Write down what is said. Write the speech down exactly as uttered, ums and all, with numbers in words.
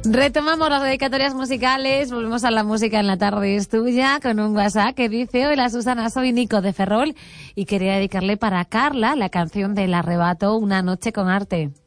Retomamos las dedicatorias musicales, volvemos a la música en la tarde es tuya, con un WhatsApp que dice: hola Susana, soy Nico de Ferrol y quería dedicarle para Carla la canción del Arrebato, Una noche con arte.